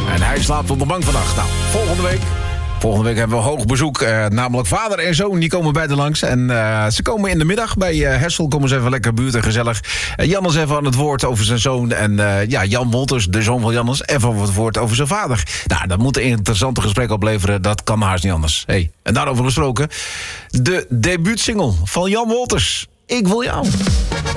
En hij slaapt op de bank vannacht. Nou, Volgende week hebben we hoog bezoek. Namelijk vader en zoon, die komen beide langs. En ze komen in de middag bij Hessel. Komen ze even lekker buurt en gezellig. Jan is even aan het woord over zijn zoon. En Jan Wolters, de zoon van Jannes, even het woord over zijn vader. Nou, dat moet een interessante gesprek opleveren. Dat kan haast niet anders. Hey, en daarover gesproken. De debuutsingle van Jan Wolters. Ik wil jou.